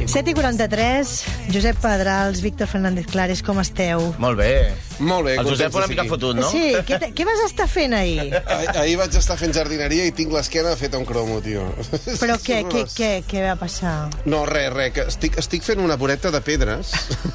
7:43, Josep Pedrals, Víctor Fernández Clares, com esteu? Molt bé. Molt bé. El Josep una mica fotut, no? Sí, què vas estar fent ahir? Ahir vaig estar fent jardineria i tinc l'esquena feta un cromo, tio. Però què va passar? No, res, que estic fent una voreta de pedres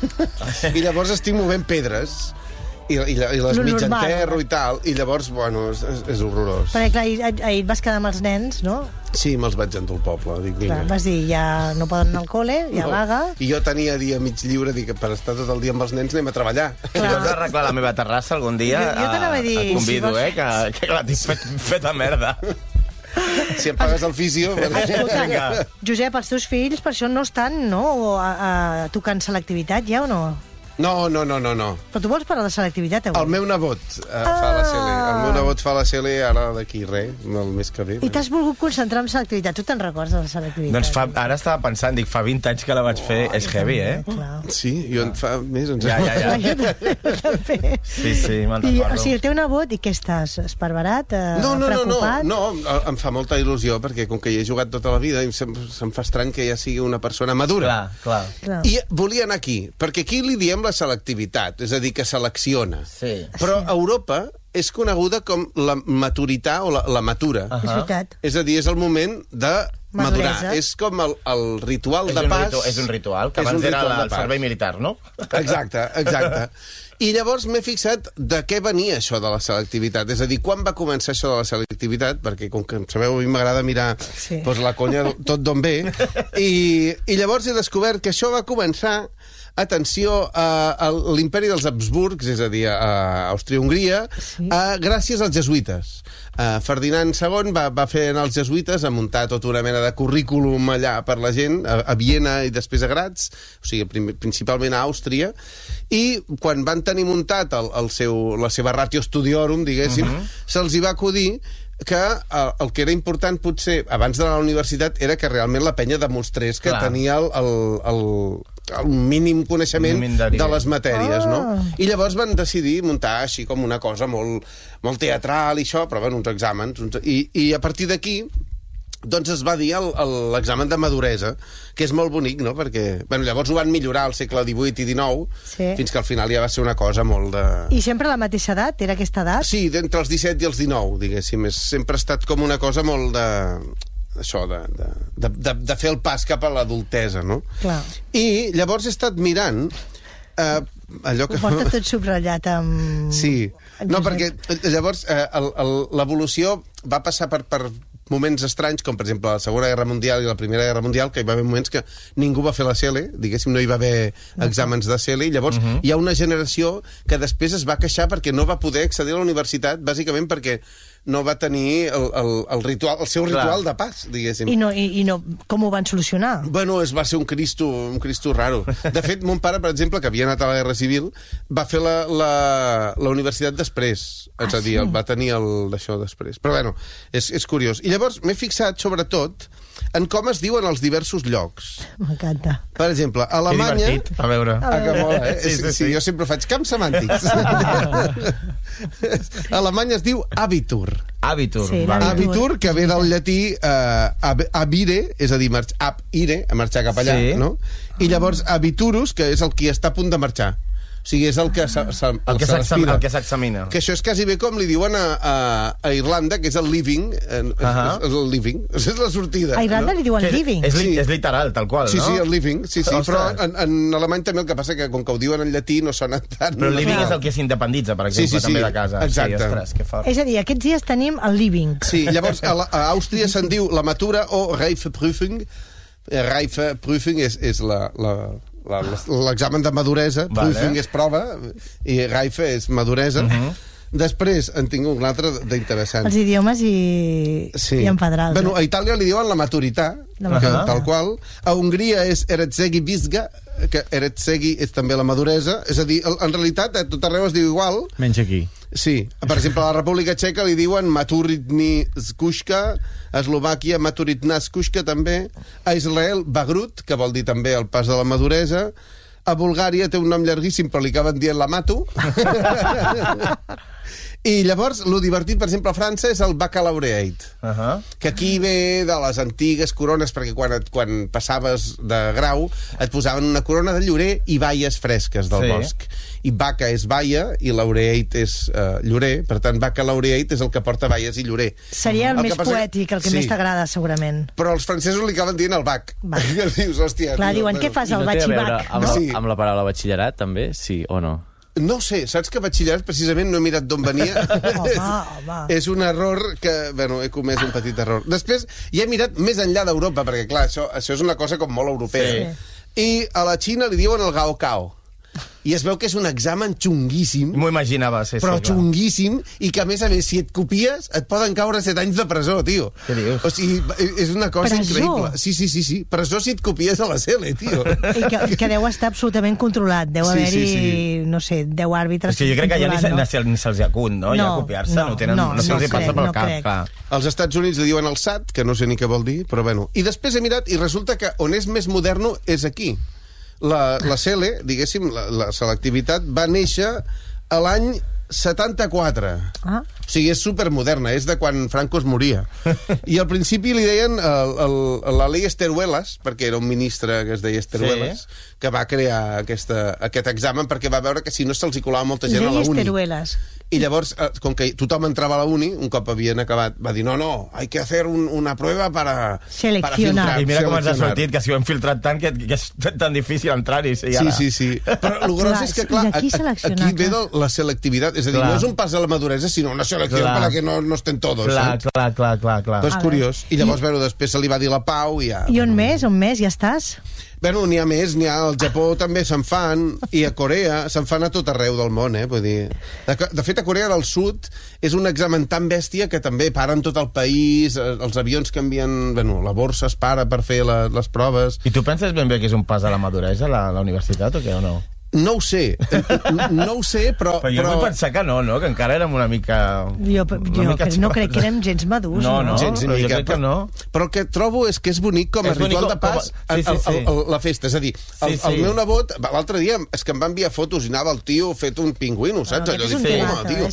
i llavors estic movent pedres i les mig enterro i tal, i llavors, bueno, és horrorós. Perquè, clar, ahir et vas quedar amb els nens, no? Sí, me'ls vaig endur al poble. Dic, vinga. Clar, vas dir, ja no poden anar al col·le, ja vaga. I jo tenia dia mig lliure, dic, per estar tot el dia amb els nens anem a treballar. Si vols arreglar la meva terrassa algun dia, Jo t'anava a dir, et convido, si vols... que la tinc feta merda. Si em pagues el fisio... Escolta, Josep, els teus fills per això no estan, no?, tocant selectivitat, ja o no? No. Però tu vols parlar de selectivitat, avui? El meu nebot fa la CL. El meu nebot fa la CL ara d'aquí res, el mes que ve. I t'has volgut concentrar en selectivitat. Tu te'n recordes de la selectivitat? Doncs ara estava pensant, dic, fa 20 anys que la vaig fer, és heavy, Clar. Sí, jo en fa més... Ja. Jo també. Sí, me'n recordo. O sigui, el teu nebot, i què estàs? Esparverat? Preocupat? No, em fa molta il·lusió, perquè com que hi he jugat tota la vida, se'm fa estrany que ja sigui una persona madura. Clar. I volia anar aquí, perquè aquí li diem la selectivitat, és a dir, que selecciona. Sí. Però a Europa és coneguda com la maturitat o la matura. És veritat. És a dir, és el moment de madurar. Maduresa. És com el ritual de pas. És un ritual, que abans era el servei militar, no? Exacte. I llavors m'he fixat de què venia això de la selectivitat. És a dir, quan va començar això de la selectivitat, perquè, com que sabeu, a mi m'agrada mirar la conya tot d'on ve, i llavors he descobert que això va començar, atenció, a l'imperi dels Habsburgs, és a dir, a Àustria-Hongria, gràcies als jesuïtes. Ferdinand II va fer anar els jesuïtes a muntar tota una mena de currículum allà per la gent, a Viena i després a Graz, o sigui, principalment a Àustria, i quan van tenir muntat la seva ratio studiorum, diguéssim, se'ls hi va acudir que el que era important potser abans d'anar a la universitat era que realment la penya demostrés que tenia el mínim coneixement de les matèries, no? I llavors van decidir muntar així com una cosa molt teatral i això, però bueno, uns exàmens, i a partir d'aquí doncs es va dir l'examen de maduresa, que és molt bonic, no? Perquè, bueno, llavors ho van millorar al segle XVIII i XIX, fins que al final ja va ser una cosa molt de... I sempre a la mateixa edat? Era aquesta edat? Sí, d'entre els 17 i els 19, diguéssim. Sempre ha estat com una cosa molt de... això, de fer el pas cap a l'adultesa, no? Clar. I llavors he estat mirant allò que... Ho porta tot subratllat amb... Sí. No, perquè llavors l'evolució va passar per moments estranys, com per exemple la Segona Guerra Mundial i la Primera Guerra Mundial, que hi va haver moments que ningú va fer la CL, diguéssim, no hi va haver exàmens de CL, i llavors hi ha una generació que després es va queixar perquè no va poder accedir a la universitat, bàsicament perquè no va tenir el seu ritual de pas, diguéssim. I no, com ho van solucionar? Bueno, va ser un cristo raro. De fet, mon pare, per exemple, que havia anat a la Guerra Civil, va fer la universitat després. És a dir, va tenir d'això després. Però bueno, és curiós. I llavors m'he fixat, sobretot, en com es diuen els diversos llocs. M'encanta. Per exemple, a Alemanya... Que divertit, a veure. Que mola, eh? Sí, jo sempre faig camps semàntics. A Alemanya es diu Abitur. Abitur. Sí, Abitur, que ve del llatí abire, és a dir, abire, a marxar cap allà, no? I llavors abiturus, que és el qui està a punt de marxar. O sigui, és el que s'examina. Que això és quasi bé com li diuen a Irlanda, que és el living. És el living. És la sortida. A Irlanda li diuen living. És literal, tal qual, no? Sí, el living. Sí, però en alemany també el que passa que com que ho diuen en llatí no sona tant... Però el living és el que s'independitza, per exemple, també de casa. Exacte. Ostres, que fort. És a dir, aquests dies tenim el living. Sí, llavors a Àustria se'n diu la matura o Reifeprüfung. Reifeprüfung és l'examen de maduresa, Prüfung és prova i Reife és maduresa. Després en tinc un altre d'interessant. Els idiomes i en Pedrals. Bueno, a Itàlia li diuen la maturitat, tal qual. A Hongria és Eretzegi Bizga, que Eretzegi és també la maduresa. És a dir, en realitat a tot arreu es diu igual. Menys aquí. Sí, per exemple, a la República Txeca li diuen Maturitni Skushka, a Eslovàquia Maturitna Skushka també, a Israel Bagrut, que vol dir també el pas de la maduresa, a Bulgària té un nom llarguíssim però li acaben dient la Matu, I llavors, lo divertit, per exemple, a França és el baccalaureate, que aquí ve de les antigues corones, perquè quan passaves de grau et posaven una corona de llorer i baies fresques del bosc. I vaca és baia i laureate és llorer, per tant, baccalaureate és el que porta baies i llorer. Seria el més poètic, el que més t'agrada, segurament. Però els francesos li acaben dient el bac. Que dius, hòstia... Clar, diuen, què fas, el batxibac? Amb la paraula batxillerat, també? Sí o no? No sé, saps que batxillerat precisament no he mirat d'on venia? Home. És un error que, bueno, he comès un petit error. Després, ja he mirat més enllà d'Europa, perquè, clar, això és una cosa com molt europea. I a la Xina li diuen el gaokao. I es veu que és un examen xunguíssim. M'ho imaginava, sí. Però xunguíssim, i que, a més, si et copies, et poden caure 7 anys de presó, tio. Què dius? O sigui, és una cosa increïble. Sí. Presó si et copies a la CL, tio. I que deu estar absolutament controlat. Deu haver-hi, no sé, 10 àrbitres. És que jo crec que ja ni se'ls acut, no? Ja copiar-se, no se'ls passa pel cap, clar. Als Estats Units li diuen el SAT, que no sé ni què vol dir, però bueno. I després he mirat, i resulta que on és més moderno és aquí. La CL, diguéssim, la selectivitat, va néixer a l'any 74. O sigui, és supermoderna, és de quan Franco es moria. I al principi li deien la llei Esteruelas, perquè era un ministre que es deia Esteruelas, que va crear aquest examen perquè va veure que si no se'ls hi colava molta gent a la uni. Esteruelas. I llavors, com que tothom entrava a la uni, un cop havien acabat, va dir, no, hay que hacer una prueba para seleccionar. I mira com ens ha sortit, que si ho hem filtrat tant, que és tan difícil entrar-hi. Sí. Però el gros és que, clar, aquí ve de la selectivitat. És a dir, no és un pas a la maduresa, sinó una selecció para que no estén todos. Clar. Però és curiós. I llavors, després se li va dir la pau i ja... I on més? Ja estàs? Bueno, n'hi ha més, al Japó també se'n fan, i a Corea se'n fan a tot arreu del món, vull dir... De fet, a Corea del Sud és un examen tan bèstia que també paren tot el país, els avions canvien... Bueno, la borsa es para per fer les proves... I tu penses ben bé que és un pas a la maduresa, la universitat, o què, o no? No ho sé, però... Però jo vull pensar que no, que encara érem una mica... Jo no crec que érem gens madurs. No, gens ni mica, crec que no. Però el que trobo és que és bonic com a ritual de pas la festa. És a dir, el meu nebot, l'altre dia, és que em va enviar fotos i anava el tio fet un pingüino, saps? Allò dic, tio.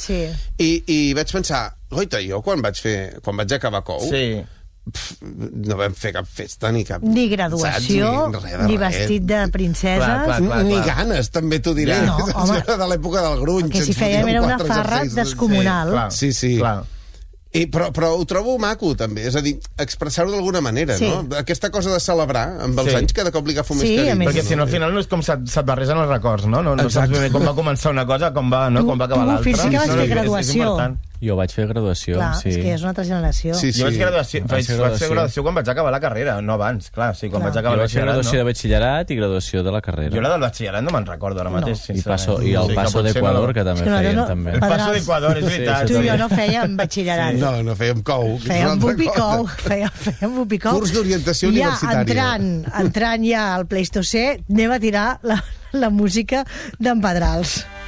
I vaig pensar, goita, jo quan vaig acabar COU... no vam fer cap festa ni cap... Ni graduació, ni vestit de princeses... Ni ganes, també t'ho diré. No, home, de l'època del grunge. que si fèiem era una farra descomunal. Sí. Però ho trobo maco, també. És a dir, expressar-ho d'alguna manera, no? Aquesta cosa de celebrar amb els anys cada cop li agafo més carinyo. Perquè si no, al final no és com se't barregen els records, no? No saps ben bé com va començar una cosa, com va acabar l'altra. Tu, fins que vas fer graduació. Jo vaig fer graduació, clar, sí. És que és una altra generació. Jo vaig fer graduació quan vaig acabar la carrera, no abans, clar. Quan vaig acabar jo vaig fer graduació de batxillerat i graduació de la carrera. Jo la del batxillerat no me'n recordo ara mateix, sincerament. I el paso d'Equador, que també feien, també. El paso d'Equador, és veritat. Tu i jo no fèiem batxillerat. No fèiem COU. Fèiem bupicou. Fèiem bupicou. Curs d'orientació universitària. Entrant ja al Pleistocè, anem a tirar la música d'en Pedrals.